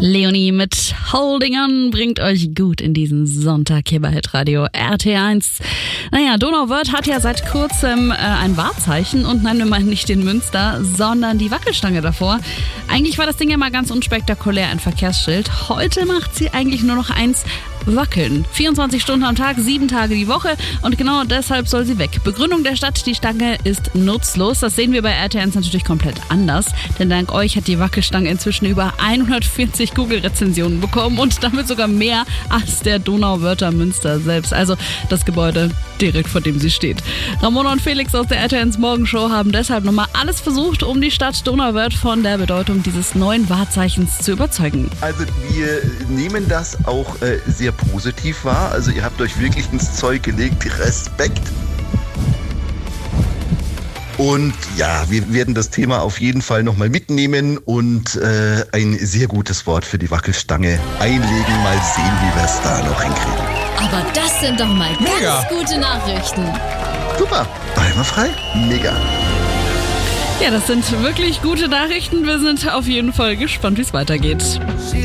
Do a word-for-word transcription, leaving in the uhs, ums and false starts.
Leonie mit Holding On bringt euch gut in diesen Sonntag hier bei Hitradio R T eins. Naja, Donauwörth hat ja seit kurzem äh, ein Wahrzeichen und nein, wir meinen nicht den Münster, sondern die Wackelstange davor. Eigentlich war das Ding ja mal ganz unspektakulär, ein Verkehrsschild. Heute macht sie eigentlich nur noch eins: wackeln. vierundzwanzig Stunden am Tag, sieben Tage die Woche und genau deshalb soll sie weg. Begründung der Stadt: die Stange ist nutzlos. Das sehen wir bei R T eins natürlich komplett anders, denn dank euch hat die Wackelstange inzwischen über hundertvierzig Google-Rezensionen bekommen und damit sogar mehr als der Donauwörther Münster selbst, also das Gebäude direkt vor dem sie steht. Ramona und Felix aus der R T eins Morgenshow haben deshalb nochmal alles versucht, um die Stadt Donauwörth von der Bedeutung dieses neuen Wahrzeichens zu überzeugen. Also wir nehmen das auch äh, sehr positiv wahr. Also ihr habt euch wirklich ins Zeug gelegt. Respekt. Und ja, wir werden das Thema auf jeden Fall nochmal mitnehmen und äh, ein sehr gutes Wort für die Wackelstange einlegen. Mal sehen, wie wir es da noch hinkriegen. Aber das sind doch mal ganz Mega. gute Nachrichten. Super. Einwandfrei? Mega. Ja, das sind wirklich gute Nachrichten. Wir sind auf jeden Fall gespannt, wie es weitergeht.